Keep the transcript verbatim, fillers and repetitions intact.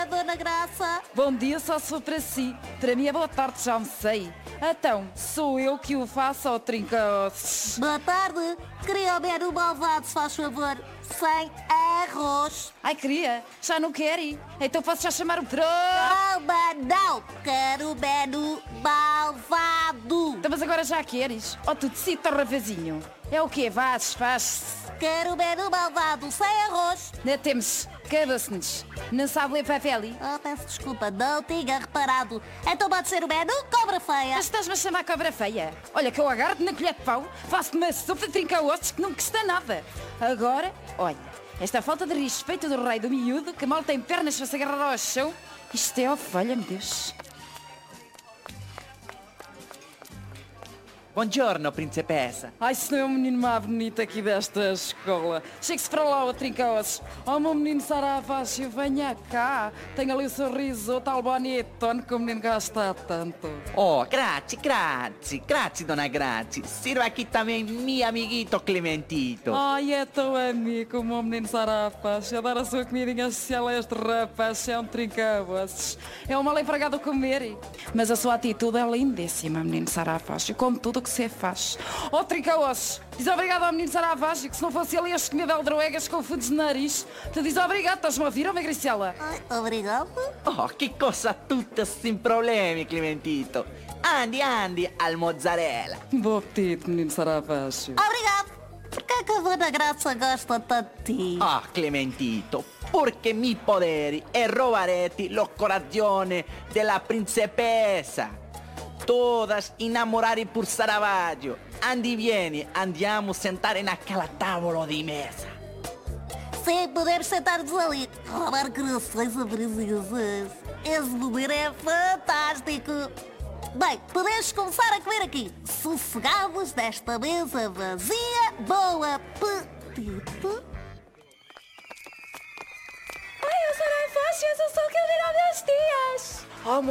dia, Dona Graça. Bom dia só se for para si. Para mim é boa tarde, já me sei. Então, sou eu que o faço ao trinca-ossos. Boa tarde. Queria o menu malvado, se faz favor. Sem arroz. Ai, queria. Já não quero ir. Então posso já chamar o patrão. Calma, não. Quero o menu malvado. Então, mas agora já queres? Oh, tu decide, rapazinho. É o quê? Vazes, faz-se. Quero o menu malvado, sem arroz. Não temos. Acabou-se-nos. Não sabe ler papel? Oh, peço desculpa, não tinha reparado. Então pode ser o menu cobra feia. Mas estás-me a chamar cobra feia? Olha que eu agarro-te na colher de pau, faço-te uma sopa de trinca-ossos que não custa nada. Agora, olha, esta falta de respeito do rei do miúdo, que mal tem pernas para se agarrar ao chão, isto é ovelha, meu Deus. Buongiorno, principessa. Ai, se não é o menino mais bonito aqui desta escola. Chegue-se para lá, o trinca-ossos. Oh, meu menino Saravacho, venha cá. Tenha ali o sorriso, o tal bonitone que o menino gosta tanto. Oh, grazie, grazie, grazie, dona Grazie. Sirva aqui também meu amiguito Clementito. Ai, é tão amigo o meu menino Saravacho. Adoro a sua comidinha celeste, rapaz. É um trinca-ossos. É um mal empregado a comer. Mas a sua atitude é lindíssima, menino Saravacho. Como tudo o que você faz. Oh, trinca-ossos, diz obrigado ao menino Saravacho, que se não fosse ele este comer aldrabegas com fundo de nariz. Tu diz obrigado, estás-me a ouvir, oh, Magricela? Ai, obrigado. Oh, che cosa tutta sem problemi, Clementito. Andi, andi al mozzarella. Bom apetite, menino Saravacho. Obrigado. Por que é que a Dona Graça gosta tanto de ti? Ah, Clementito, porque mi poderi è robaretti lo corazione della principessa. Todas innamorate por Saravaggio. Andi, vieni, andiamo a sentare naquela tavola di mesa. Sim, podemos sentar-nos ali. Roubar corações abrasiosas. Esse número é fantástico. Bem, podemos começar a comer aqui. Sossegados desta mesa vazia. Bom apetite.